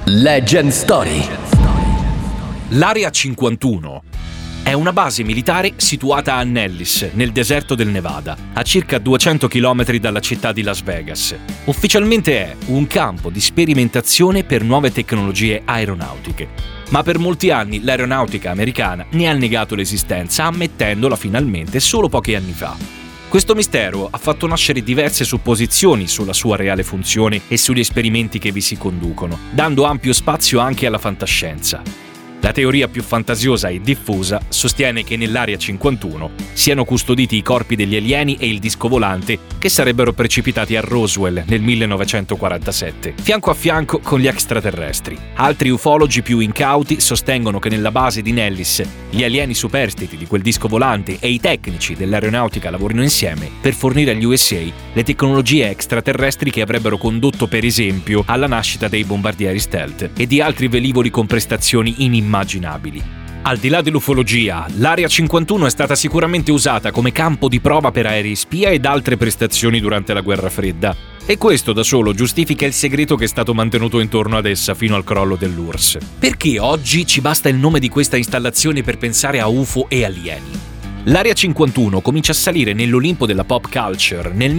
Legend Story. L'Area 51 è una base militare situata a Nellis, nel deserto del Nevada, a circa 200 km dalla città di Las Vegas. Ufficialmente è un campo di sperimentazione per nuove tecnologie aeronautiche, ma per molti anni l'aeronautica americana ne ha negato l'esistenza, ammettendola finalmente solo pochi anni fa. Questo mistero ha fatto nascere diverse supposizioni sulla sua reale funzione e sugli esperimenti che vi si conducono, dando ampio spazio anche alla fantascienza. La teoria più fantasiosa e diffusa sostiene che nell'Area 51 siano custoditi i corpi degli alieni e il disco volante che sarebbero precipitati a Roswell nel 1947, fianco a fianco con gli extraterrestri. Altri ufologi più incauti sostengono che nella base di Nellis gli alieni superstiti di quel disco volante e i tecnici dell'aeronautica lavorino insieme per fornire agli USA le tecnologie extraterrestri che avrebbero condotto per esempio alla nascita dei bombardieri stealth e di altri velivoli con prestazioni inimmaginabili. Al di là dell'ufologia, l'Area 51 è stata sicuramente usata come campo di prova per aerei spia ed altre prestazioni durante la Guerra Fredda. E questo da solo giustifica il segreto che è stato mantenuto intorno ad essa fino al crollo dell'URSS. Perché oggi ci basta il nome di questa installazione per pensare a UFO e alieni? L'Area 51 comincia a salire nell'Olimpo della pop culture nel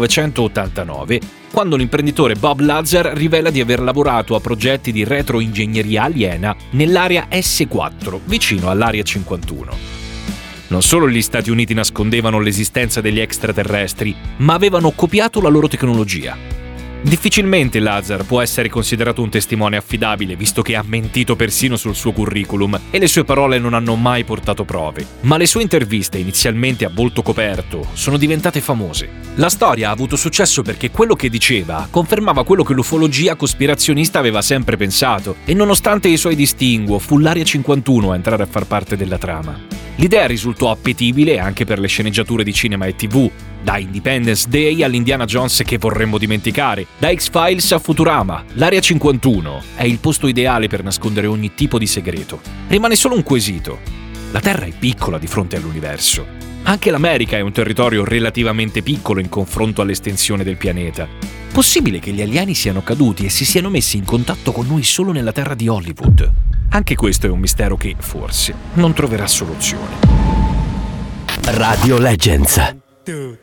1989, quando l'imprenditore Bob Lazar rivela di aver lavorato a progetti di retroingegneria aliena nell'Area S4, vicino all'Area 51. Non solo gli Stati Uniti nascondevano l'esistenza degli extraterrestri, ma avevano copiato la loro tecnologia. Difficilmente Lazar può essere considerato un testimone affidabile, visto che ha mentito persino sul suo curriculum e le sue parole non hanno mai portato prove. Ma le sue interviste, inizialmente a volto coperto, sono diventate famose. La storia ha avuto successo perché quello che diceva confermava quello che l'ufologia cospirazionista aveva sempre pensato, e nonostante i suoi distinguo, fu l'Area 51 a entrare a far parte della trama. L'idea risultò appetibile anche per le sceneggiature di cinema e TV, da Independence Day all'Indiana Jones che vorremmo dimenticare, da X-Files a Futurama. L'Area 51 è il posto ideale per nascondere ogni tipo di segreto. Rimane solo un quesito: la Terra è piccola di fronte all'universo. Anche l'America è un territorio relativamente piccolo in confronto all'estensione del pianeta. Possibile che gli alieni siano caduti e si siano messi in contatto con noi solo nella Terra di Hollywood? Anche questo è un mistero che, forse, non troverà soluzione. Radio Legends.